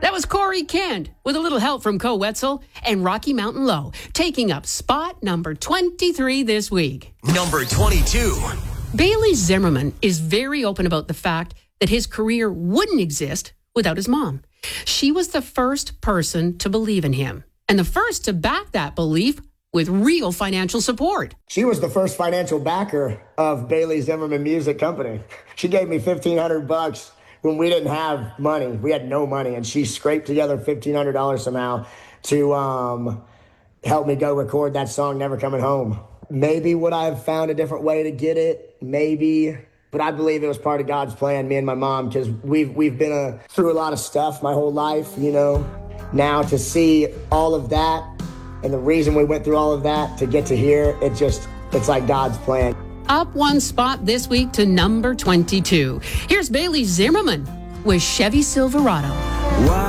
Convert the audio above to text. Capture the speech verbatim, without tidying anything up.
That was Corey Kent with a little help from Co Wetzel and Rocky Mountain Low, taking up spot number twenty-three this week. Number twenty-two. Bailey Zimmerman is very open about the fact that his career wouldn't exist without his mom. She was the first person to believe in him, and the first to back that belief with real financial support. She was the first financial backer of Bailey Zimmerman Music Company. She gave me fifteen hundred bucks when we didn't have money. We had no money, and she scraped together fifteen hundred dollars somehow to um, help me go record that song, Never Coming Home. Maybe would I have found a different way to get it? Maybe. But I believe it was part of God's plan, me and my mom, because we've, we've been uh, through a lot of stuff my whole life, you know. Now to see all of that and the reason we went through all of that to get to here, it just, it's like God's plan. Up one spot this week to number twenty-two. Here's Bailey Zimmerman with Chevy Silverado. Why